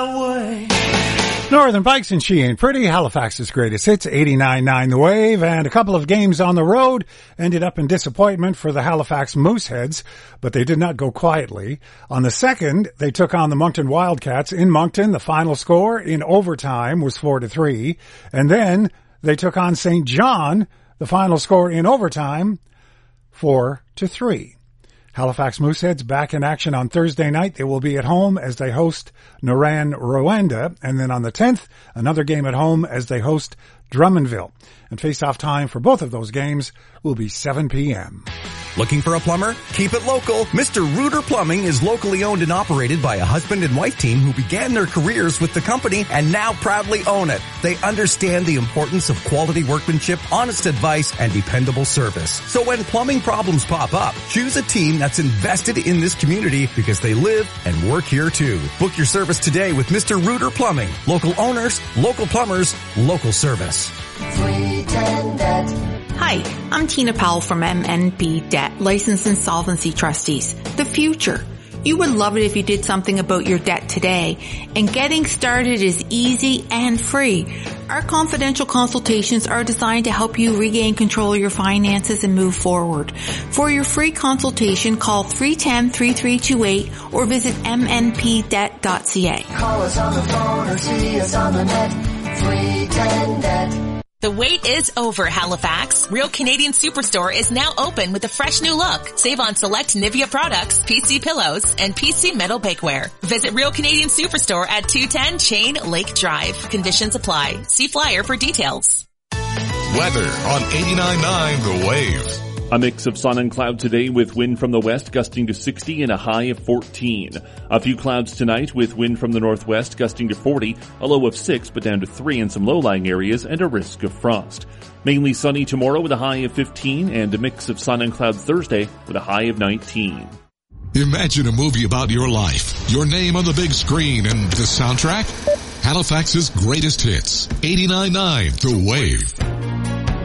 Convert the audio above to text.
Northern Bikes and She Ain't Pretty, Halifax's greatest hits, 89.9 The Wave, and a couple of games on the road ended up in disappointment for the Halifax Mooseheads, but they did not go quietly. On the second, they took on the Moncton Wildcats in Moncton. The final score in overtime was 4-3, and then they took on St. John. The final score in overtime, 4-3. Halifax Mooseheads back in action on Thursday night. They will be at home as they host Naran Rwanda. And then on the 10th, another game at home as they host Drummondville. And face-off time for both of those games will be 7 p.m. Looking for a plumber? Keep it local. Mr. Reuter Plumbing is locally owned and operated by a husband and wife team who began their careers with the company and now proudly own it. They understand the importance of quality workmanship, honest advice, and dependable service. So when plumbing problems pop up, choose a team that's invested in this community because they live and work here too. Book your service today with Mr. Reuter Plumbing. Local owners, local plumbers, local service. 310 Debt. Hi, I'm Tina Powell from MNP Debt, Licensed Insolvency Trustees. The future. You would love it if you did something about your debt today, and getting started is easy and free. Our confidential consultations are designed to help you regain control of your finances and move forward. For your free consultation, call 310-3328 or visit mnpdebt.ca. Call us on the phone or see us on the net. 310 Debt. The wait is over, Halifax. Real Canadian Superstore is now open with a fresh new look. Save on select Nivea products, PC pillows, and PC metal bakeware. Visit Real Canadian Superstore at 210 Chain Lake Drive. Conditions apply. See flyer for details. Weather on 89.9 The Wave. A mix of sun and cloud today with wind from the west gusting to 60 and a high of 14. A few clouds tonight with wind from the northwest gusting to 40, a low of 6 but down to 3 in some low-lying areas and a risk of frost. Mainly sunny tomorrow with a high of 15 and a mix of sun and cloud Thursday with a high of 19. Imagine a movie about your life, your name on the big screen, and the soundtrack? Halifax's greatest hits, 89.9 The Wave.